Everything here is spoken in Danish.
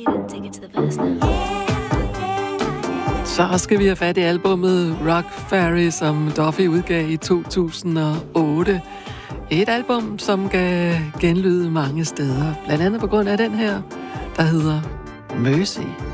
Så skal vi have fat i albummet Rock Fairy, som Duffy udgav i 2008. Et album, som kan genlyde mange steder. Blandt andet på grund af den her, der hedder Mercy.